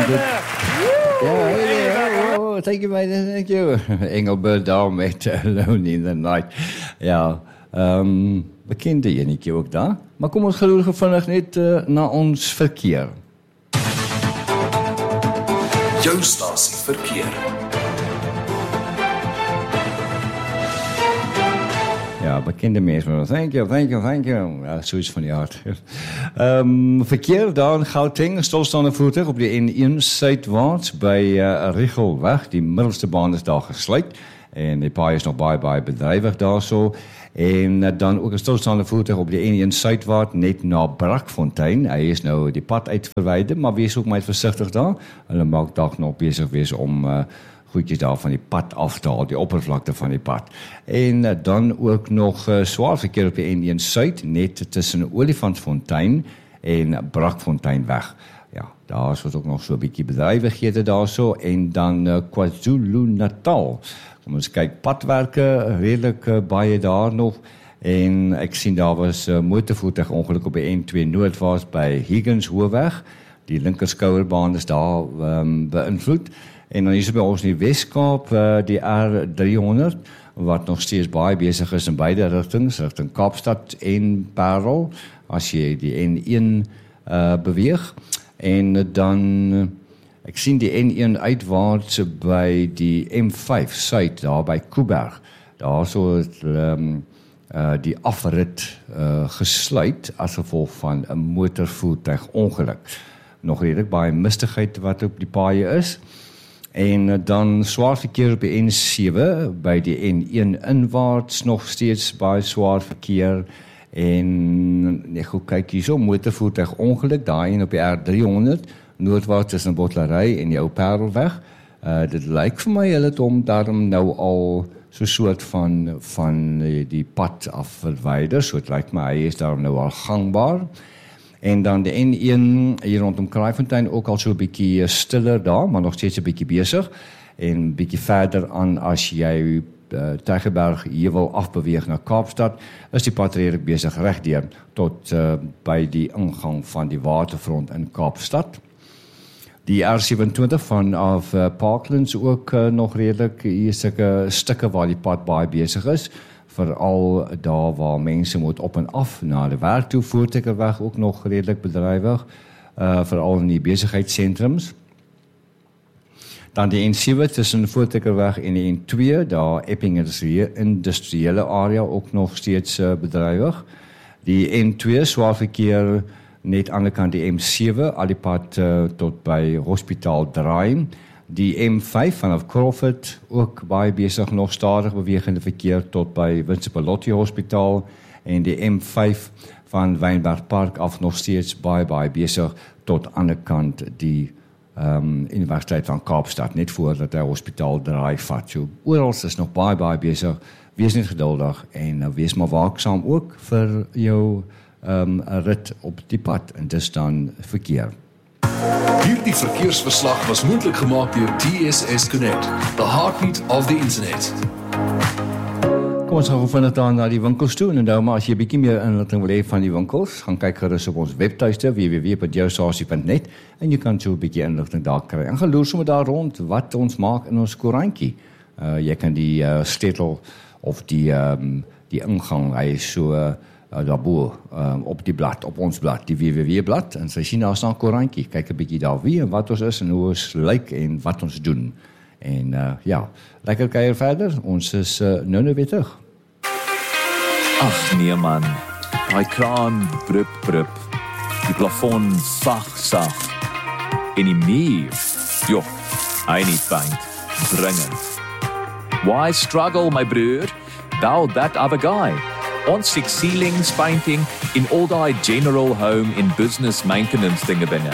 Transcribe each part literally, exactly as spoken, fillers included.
good. Yeah, yeah, oh, thank you, mate, thank you. Engelbert daar met Alone in the Night. Ja, um, bekende enetjie ook daar. Maar kom ons gelukkig vinnig net uh, na ons verkeer. Jou stasie verkeer. Ja, bekende mensen. Thank you, thank you, thank you. Ja, zoiets van die aard. Um, verkeer daar in Gauteng, stilstaande voertuig op die N een suidwaarts by uh, Riggelweg. Die middelste baan is daar gesluit. En die paai is nog baie, baie bedrijvig daar so. En uh, dan ook een stilstaande voertuig op die N een suidwaarts, net na Brakfontein. Hy is nou die pad uit verwyder, maar wees ook maar versigtig daar. Hulle maak dalk nog bezig wees om... Uh, goedjes daar van die pad af te haal, die oppervlakte van die pad. En uh, dan ook nog uh, zwaar verkeer op die N een Suid, net tussen Olifantsfontein en Brakfonteinweg. Ja, daar is ook nog zo'n beetje bedrijvighede daar zo. En dan uh, KwaZulu-Natal. Kom ons kyk, padwerke, redelijk uh, baie daar nog. En ek sien daar was uh, motorvoertuig ongeluk op die N twee Noordwaarts by Higgins Hoofweg. Die linkerskouerbaan is daar um, beïnvloed. En dan is er by ons in die Weskaap uh, die R driehonderd, wat nog steeds baie besig is in beide rigtings, rigting Kaapstad en Parel, as jy die N een uh, beweeg. En dan, ek sien die N een uitwaarts by die M vyf Suid, daar by Kuiberg. Daar so het um, uh, die afrit uh, gesluit as gevolg van 'n motorvoertuig ongeluk. Nog redelijk baie mistigheid wat op die paaie is. En dan zwaar verkeer op die N sewe, by die N een inwaarts nog steeds baie zwaar verkeer. En nee, goed, kyk hier so, motorvoertuig ongeluk, daar een op die R driehonderd, noordwaarts tussen Bottery en die ou Parelweg. Uh, dit lyk vir my, hulle het hom daarom nou al so soort van, van die pad af verwyder, so het lyk my, hy is daarom nou al gangbaar. En dan de N een hier rondom Kraaifontein ook al so 'n bietjie stiller daar, maar nog steeds 'n bietjie besig. En 'n bietjie verder aan as jy uh, Tygerberg hier wil afbeweeg na Kaapstad, is die pad redelik besig regdeur tot uh, by die ingang van die waterfront in Kaapstad. Die R sewe-en-twintig vanaf uh, Parklands ook uh, nog redelik, hier is sulke stukke waar die pad baie besig is. Veral daar waar mense moet op en af na die werk toe, Voortrekkerweg ook nog redelijk bedrijvig, uh, veral in die besigheidscentrums. Dan die N sewe tussen Voortrekkerweg en die N twee, daar Epping industriële area ook nog steeds uh, bedrijvig. Die N twee, zwaar verkeer net aan de kant die M sewe, al die pad uh, tot by Hospitaal Draai. Die M vyf vanaf Crawford, ook baie besig, nog stadig bewegende verkeer tot by Winsepelotti Hospitaal. En die M vyf van Wynberg Park af nog steeds baie, baie besig tot aan die kant die um, Universiteit van Kaapstad, net voordat hy Hospitaal Draai vat. So, oral is nog baie, baie besig. Wees net geduldig en uh, wees maar waaksaam ook vir jou um, rit op die pad. En dis dan verkeer. Hierdie verkeersverslag was moontlik gemaak deur T S S Connect, the heartbeat of the internet. Kom ons gaan vinnig daar na die winkels toe, en nou maar as jy 'n bietjie meer inligting wil hê van die winkels, gaan kyk gerus op ons webtuiste w w w punt jou stasie punt net en jy kan so 'n bietjie inligting daar kry. En gaan loer sommer daar rond wat ons maak in ons koerantjie. Uh, jy kan die uh, stetel of die um, die ingang, hy is so uh, Uh, daarbo, um, op die blad, op ons blad, die W W W blad, en sy sien daar staan koerantjie, kyk 'n bietjie daar wie en wat ons is en hoe ons lyk en wat ons doen. En uh, ja, lekker kuier verder, ons is uh, nou nou weer terug. Ag nee man, daai kraan brup brup, die plafon sag sag, en die muur, joh, hy nie paint, dringend. Why struggle my broer, thou that other guy? Ons six ceilings, painting, in all die general home in business maintenance dinge binne.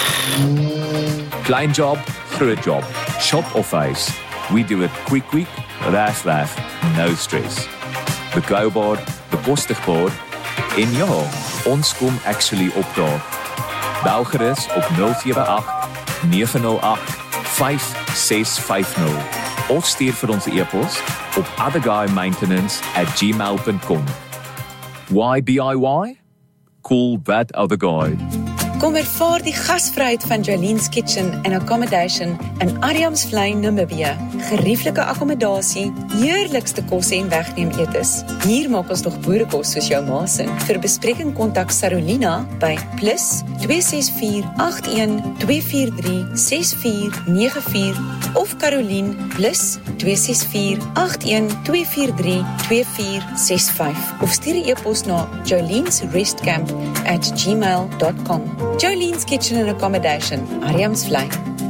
Klein job, groot job, shop of face. We do it quick quick, reg reg, no stress. Betroubaar, bekostigbaar, en ja, ons kom actually opdaag. Bel gerus op nul sewe agt nege nul agt vyf ses vyf nul of stuur vir ons e-pos op otherguymaintenance at gmail dot com. Why B I Y? Call that other guy. Kom ervaar die gasvryheid van Jolene's Kitchen and Accommodation in Adamsvlei, Namibië. Gerieflike akkommodasie, heerlikste kosse en wegneem etes. Hier maak ons nog boerekos soos jou ma sin. Vir bespreking kontak Sarolina by plus twee ses vier agt een twee vier drie ses vier nege vier of Caroline plus twee ses vier agt een twee vier drie twee vier ses vyf of stuur 'n e-pos na jolenesrestcamp at gmail dot com. Jolene's Kitchen and Accommodation, Adamsvlei.